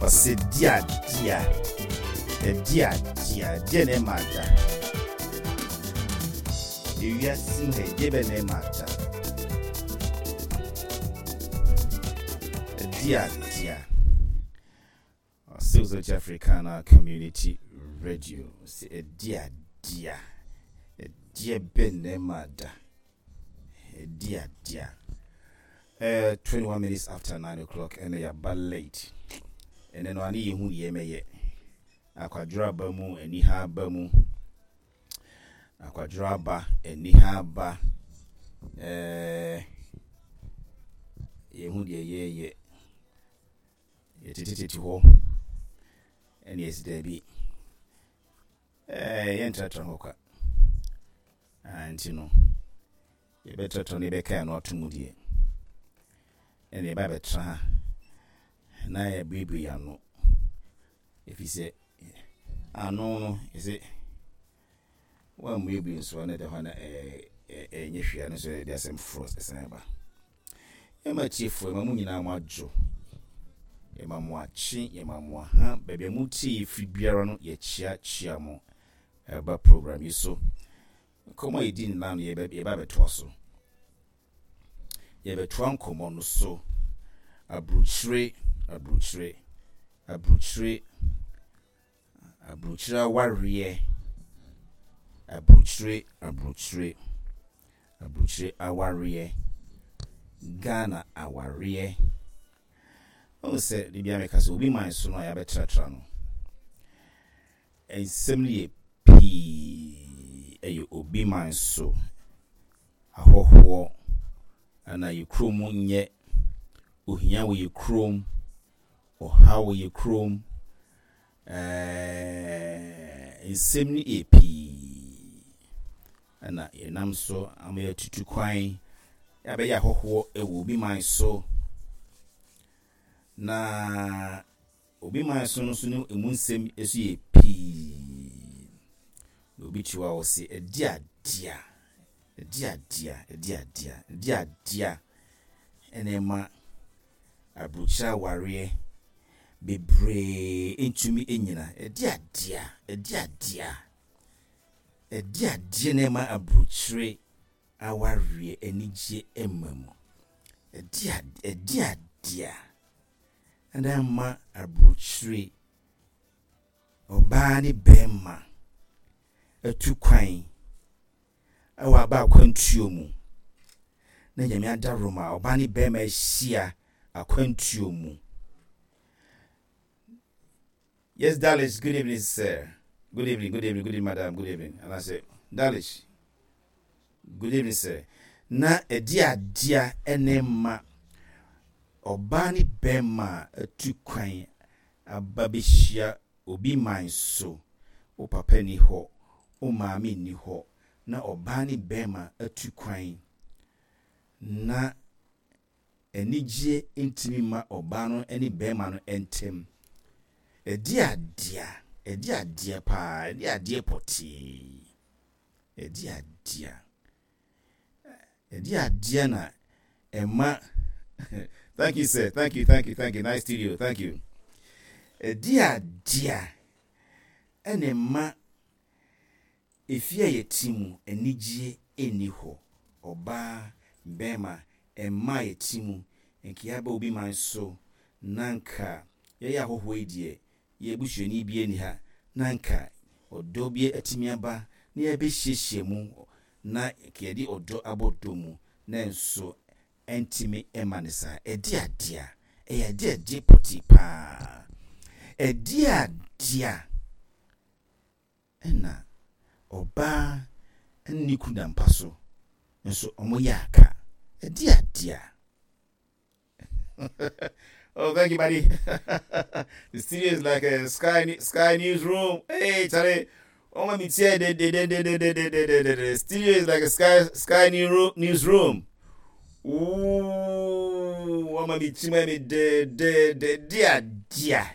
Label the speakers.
Speaker 1: Ose dia ne mata. You are seeing a given ne mata. Dia. South Africana Community Radio. Say dia. Dia ben ne mata. Dia. 21 minutes after 9 o'clock, and they are bad late. And then one year who ye may aquadra bamu and niha bamu aquadraba and niha ba ye who ye ho and yes Debbie enter hoka and you know you better turn the can or to moody. And the baby tra na ya baby ya no if he say no is it one baby so na the hona nyehwia no so there some frost esaba e ma chief e ma mu nyina amadwo e ma mu achi e ma mu ha baby mu ti fi biara no ye chia mo ba program yi so komo e din na no ye ba beto so ye betwan komo no so abruchre warrior abruchre warrior Ghana warrior o se di bia meka so obi man so no ya betratra no ensemli pi eyo obi man so ahoho ana ye krom nye ohia wo ye krom o how ye krom ensemni epi ana enam so ama tutu kwan ya be ya hoho ewo obi man so na obi man so no so no emu nsem esu epi obi chiwa wo se dia enema abrucha warrior bebre entumi enyina dia nema abruchre awarrior enije emamu dia enema abruchre obani bema etukwan awa ba kwantuo mu na nyame adaroma obani bema hia akwantuo mu. Yes, Dalish, good evening, sir. Good evening, madam, good evening. And I say, Dalish, good evening, sir. Na dia enema obani bema etukwan ababishia obi man so o papa ni ho o maami ni ho na obani bema atukwan na enije intimi ma obano eni bema no entem edia pa edia poti edia na ema thank you sir, thank you, nice studio, thank you. Edia enema efia yetimu enije eniho oba bema ema yetimu enkiaba obi man so nanka ye ya hoho edie ye buhwani bi eni ha nanka odo bi atimiaba na ye behyehyɛ mu na kedi odo abodomu na nso entimi emanisa edia edia poti pa edia ena oba enni kudampa so nso omoyaka edia. Oh, thank you, buddy. The studio is like a Sky newsroom. Hey, Charlie. Oh, my say the studio is like a Sky newsroom. Ooh, oh, my dear.